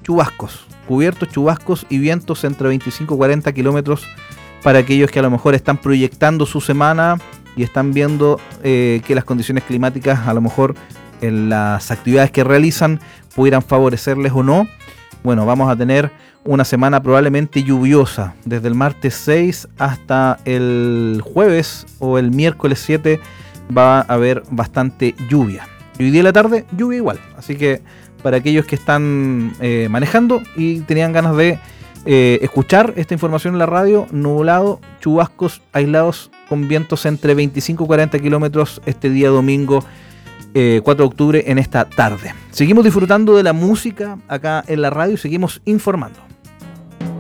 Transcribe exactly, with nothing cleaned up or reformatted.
chubascos, cubiertos, chubascos y vientos entre veinticinco y cuarenta kilómetros para aquellos que a lo mejor están proyectando su semana y están viendo eh, que las condiciones climáticas a lo mejor en las actividades que realizan pudieran favorecerles o no. Bueno, vamos a tener una semana probablemente lluviosa, desde el martes seis hasta el jueves o el miércoles siete va a haber bastante lluvia. Y hoy día en la tarde, lluvia igual. Así que para aquellos que están eh, manejando y tenían ganas de eh, escuchar esta información en la radio, nublado, chubascos aislados con vientos entre veinticinco y cuarenta kilómetros este día domingo eh, cuatro de octubre en esta tarde. Seguimos disfrutando de la música acá en la radio y seguimos informando.